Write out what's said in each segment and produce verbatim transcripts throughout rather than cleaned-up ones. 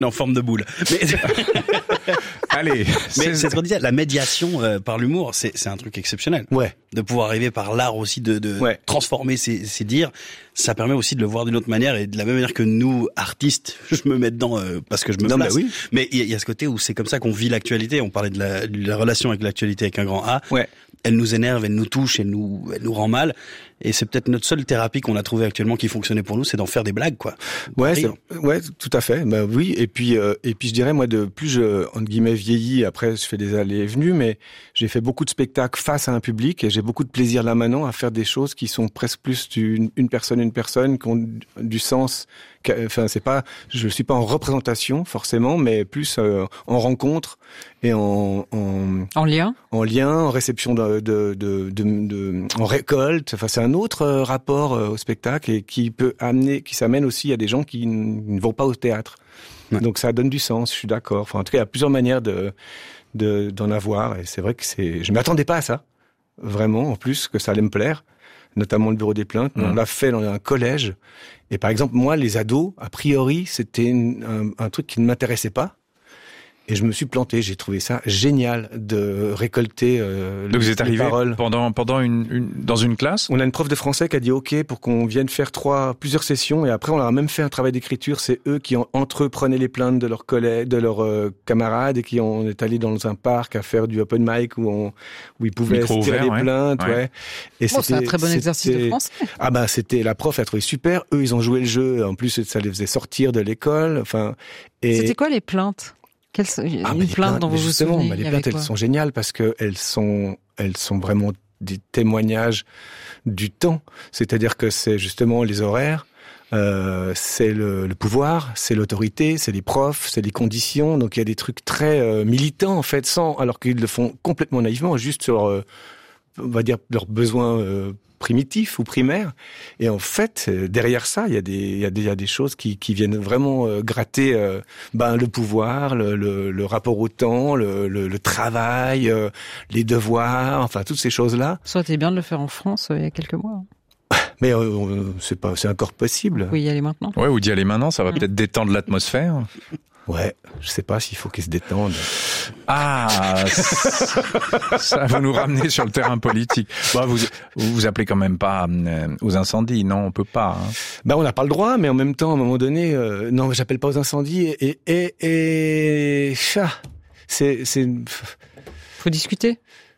en forme de boule. Mais... Allez. Mais c'est ce qu'on disait, la médiation euh, par l'humour, c'est, c'est un truc exceptionnel. Ouais. De pouvoir arriver par l'art aussi de, de ouais. transformer ces, ces dires, ça permet aussi de le voir d'une autre manière et de la même manière que nous, artistes, je me mets dedans euh, parce que je me non, place. Bah oui. Mais il y, y a ce côté où c'est comme ça qu'on vit l'actualité. On parlait de la, de la relation avec l'actualité avec un grand A. Ouais. Elle nous énerve, elle nous touche, elle nous, elle nous rend mal. Et c'est peut-être notre seule thérapie qu'on a trouvée actuellement qui fonctionnait pour nous, c'est d'en faire des blagues, quoi. Ouais, c'est, ouais, tout à fait. Bah oui. Et puis, euh, et puis je dirais moi, de plus je entre guillemets vieillis, après je fais des allées et venues, mais j'ai fait beaucoup de spectacles face à un public et j'ai beaucoup de plaisir là maintenant à faire des choses qui sont presque plus d'une une personne, une personne, qui ont du sens. Enfin, c'est pas, je suis pas en représentation forcément, mais plus euh, en rencontre et en en, en lien, en lien, en réception de de de, de, de en récolte. Enfin, c'est un autre rapport au spectacle et qui peut amener, qui s'amène aussi à des gens qui ne vont pas au théâtre. Ouais. Donc ça donne du sens. Je suis d'accord. Enfin, en tout cas, il y a plusieurs manières de de d'en avoir et c'est vrai que c'est, je m'attendais pas à ça vraiment. En plus que ça allait me plaire. Notamment le bureau des plaintes. Mmh. On l'a fait dans un collège. Et par exemple, moi, les ados, a priori, c'était une, un, un truc qui ne m'intéressait pas. Et je me suis planté. J'ai trouvé ça génial de récolter euh, Donc les, vous êtes arrivé paroles. pendant pendant une, une dans une classe. On a une prof de français qui a dit OK pour qu'on vienne faire trois plusieurs sessions. Et après, on leur a même fait un travail d'écriture. C'est eux qui ont, entre eux prenaient les plaintes de leurs collègues, de leurs euh, camarades, et qui ont, on est allé dans un parc à faire du open mic où on où ils pouvaient Micro tirer ouvert, des plaintes. Ouais. Ouais. Et bon, c'est un très bon exercice de français. Ah bah c'était la prof, elle a trouvé super. Eux, ils ont joué le jeu. En plus, ça les faisait sortir de l'école. Enfin. Et... C'était quoi les plaintes? Quelle, ah, une plainte dont vous vous souvenez? Bah, les plaintes, elles sont géniales parce que elles sont, elles sont vraiment des témoignages du temps. C'est-à-dire que c'est justement les horaires, euh, c'est le, le pouvoir, c'est l'autorité, c'est les profs, c'est les conditions. Donc il y a des trucs très euh, militants en fait, sans, alors qu'ils le font complètement naïvement, juste sur, euh, on va dire, leurs besoins euh, primitif ou primaire, et en fait derrière ça il y a des il y a des il y a des choses qui qui viennent vraiment euh, gratter euh, ben le pouvoir, le, le le rapport au temps, le le, le travail, euh, les devoirs, enfin toutes ces choses là. Ça aurait été bien de le faire en France euh, il y a quelques mois. Mais euh, c'est pas c'est encore possible. Oui, y aller maintenant. Ouais, ou d'y aller maintenant, ça va mmh. peut-être détendre l'atmosphère. Ouais, je sais pas s'il faut qu'ils se détendent. Ah, ça va nous ramener sur le terrain politique. Bon, vous vous, vous appelez quand même pas euh, aux incendies, non, on peut pas. Hein. Bah, on n'a pas le droit, mais en même temps, à un moment donné, euh, non, j'appelle pas aux incendies. Et et et, et ah, c'est c'est. Faut discuter.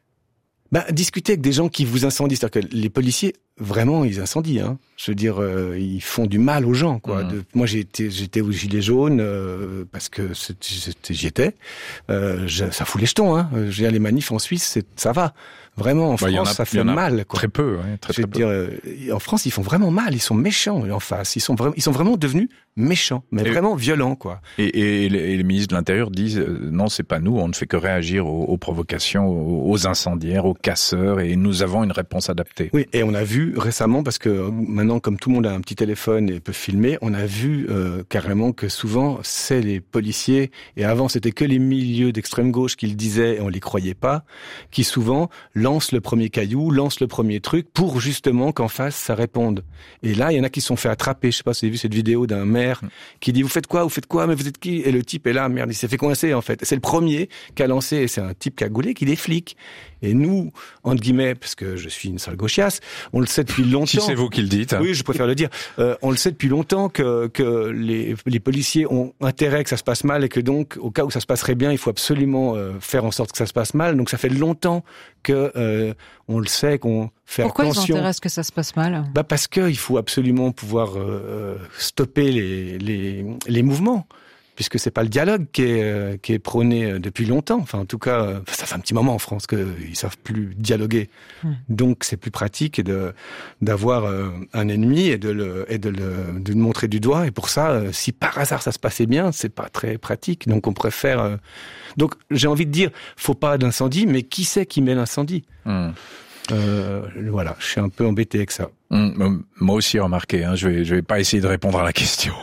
Bah, discuter avec des gens qui vous incendient, c'est-à-dire que les policiers, vraiment, ils incendient. Hein. Je veux dire, euh, ils font du mal aux gens, quoi. Mmh. De, moi, j'ai été, j'étais aux Gilets jaunes euh, parce que c'était, j'y étais. Euh, je, ça fout les jetons. Hein. Je veux dire, les manifs en Suisse, c'est, ça va. Vraiment, en bah, France, a, ça fait mal. Quoi. Très peu, ouais, très, je veux très dire, peu. Euh, en France, ils font vraiment mal. Ils sont méchants en face. Ils sont vraiment, ils sont vraiment devenus méchants, mais et vraiment violents, quoi. Et, et, et, les, et les ministres de l'Intérieur disent euh, non, c'est pas nous. On ne fait que réagir aux, aux provocations, aux, aux incendiaires, aux casseurs, et nous avons une réponse adaptée. Oui, et on a vu récemment, parce que maintenant, comme tout le monde a un petit téléphone et peut filmer, on a vu euh, carrément que souvent c'est les policiers, et avant c'était que les milieux d'extrême gauche qui le disaient et on les croyait pas, qui souvent lancent le premier caillou, lancent le premier truc pour justement qu'en face ça réponde. Et là il y en a qui se sont fait attraper. Je sais pas si vous avez vu cette vidéo d'un maire qui dit vous faites quoi, vous faites quoi, mais vous êtes qui? Et le type est là, merde, il s'est fait coincer en fait. C'est le premier qui a lancé, et c'est un type cagoulé qui est flic. Et nous, entre guillemets, parce que je suis une sale gauchiasse, on le sait depuis longtemps. Si c'est vous qui le dites. Hein. Oui, je préfère le dire. Euh, on le sait depuis longtemps que, que les, les policiers ont intérêt que ça se passe mal et que donc, au cas où ça se passerait bien, il faut absolument euh, faire en sorte que ça se passe mal. Donc ça fait longtemps que euh, on le sait, qu'on fait Pourquoi attention. Pourquoi ils ont intérêt à ce que ça se passe mal? Bah parce que il faut absolument pouvoir euh, stopper les, les, les mouvements. Puisque c'est pas le dialogue qui est euh, qui est prôné depuis longtemps. Enfin, en tout cas, euh, ça fait un petit moment en France que ils savent plus dialoguer. Mmh. Donc, c'est plus pratique de d'avoir euh, un ennemi et de le et de le de le montrer du doigt. Et pour ça, euh, si par hasard ça se passait bien, c'est pas très pratique. Donc, on préfère. Euh... Donc, j'ai envie de dire, faut pas d'incendie, mais qui c'est qui met l'incendie? Mmh. Euh, voilà, je suis un peu embêté avec ça. Mmh. Moi aussi, remarqué. Hein, je vais je vais pas essayer de répondre à la question.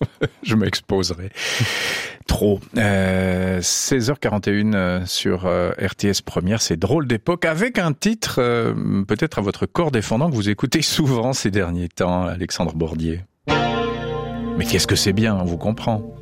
Je m'exposerai trop. Euh, seize heures quarante et une sur euh, R T S Première, c'est Drôle d'époque, avec un titre euh, peut-être à votre corps défendant que vous écoutez souvent ces derniers temps, Alexandre Bordier. Mais qu'est-ce que c'est bien, on vous comprend.